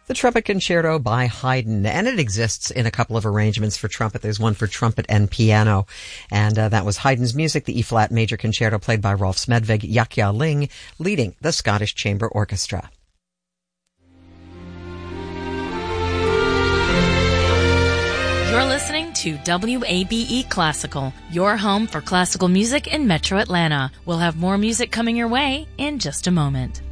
The Trumpet Concerto by Haydn, and it exists in a couple of arrangements for trumpet. There's one for trumpet and piano, and that was Haydn's music, the E-flat Major Concerto played by Rolf Smedvig, Yahya Ling leading the Scottish Chamber Orchestra. You're listening to WABE Classical, your home for classical music in Metro Atlanta. We'll have more music coming your way in just a moment.